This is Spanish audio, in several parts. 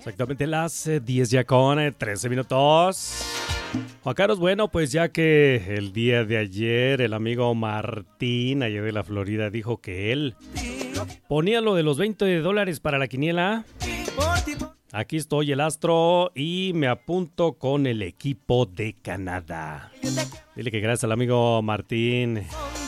Exactamente las 10 ya con 13 minutos. Juan Carlos, bueno, pues ya que el día de ayer el amigo Martín, allá de la Florida, dijo que él ponía lo de los $20 para la quiniela. Aquí estoy, el Astro, y me apunto con el equipo de Canadá. Dile que gracias al amigo Martín.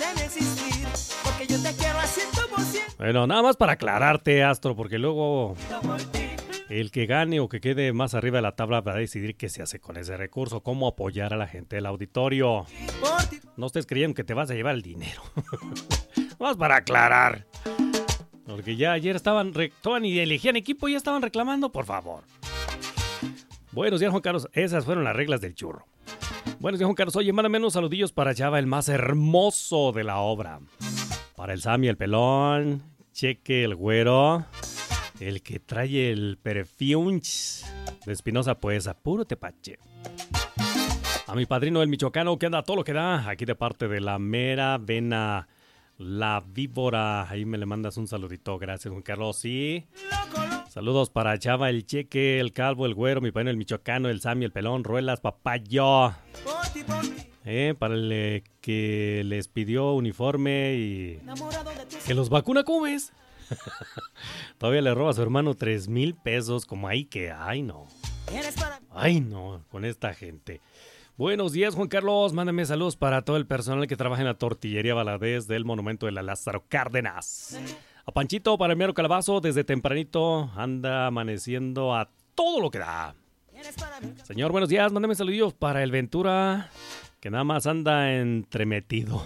Bueno, nada más para aclararte, Astro, porque luego el que gane o que quede más arriba de la tabla va a decidir qué se hace con ese recurso, cómo apoyar a la gente del auditorio. No estés creyendo que te vas a llevar el dinero. Más para aclarar. Porque ya ayer estaban y elegían equipo y ya estaban reclamando, por favor. Buenos días, Juan Carlos. Esas fueron las reglas del churro. Buenos días, Juan Carlos. Oye, mándame unos saludillos para Chava, el más hermoso de la obra. Para el Sammy, el pelón. Cheque, el güero. El que trae el perfume de Espinosa, pues, a puro tepache. A mi padrino, el michoacano, que anda todo lo que da. Aquí de parte de la mera vena, la víbora. Ahí me le mandas un saludito. Gracias, Juan Carlos. Sí. Saludos para Chava, el Cheque, el Calvo, el Güero, mi padrino, el michoacano, el Sammy, el pelón, Ruelas, Papayo. Para el que les pidió uniforme y que los vacuna, ¿cómo ves? Todavía le roba a su hermano 3,000 pesos, como ahí que, ay no, con esta gente. Buenos días, Juan Carlos, mándame saludos para todo el personal que trabaja en la tortillería Valadez del Monumento de la Lázaro Cárdenas. A Panchito, para el mero Calabazo, desde tempranito anda amaneciendo a todo lo que da. Señor, buenos días, mándame saludillos para el Ventura, que nada más anda entremetido.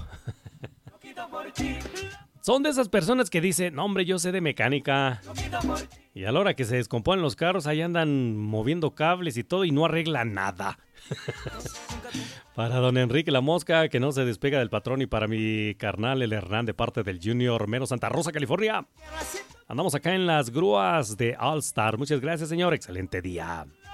Son de esas personas que dicen, no hombre, yo sé de mecánica. Y a la hora que se descomponen los carros, ahí andan moviendo cables y todo y no arreglan nada. Para don Enrique La Mosca, que no se despega del patrón, y para mi carnal, el Hernán, de parte del Junior Mero, Santa Rosa, California. Andamos acá en las grúas de All Star. Muchas gracias, señor. Excelente día.